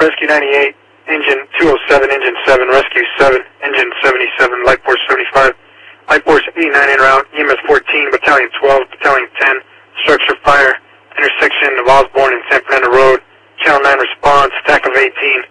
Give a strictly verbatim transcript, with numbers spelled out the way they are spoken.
Rescue ninety-eight, Engine two oh seven, Engine seven, Rescue seven, Engine seventy-seven, Light Force seventy-five, Light Force eighty-nine en route, E M S fourteen, Battalion twelve, Battalion ten, Structure Fire, intersection of Osborne and San Fernando Road, Channel nine response, attack of eighteen,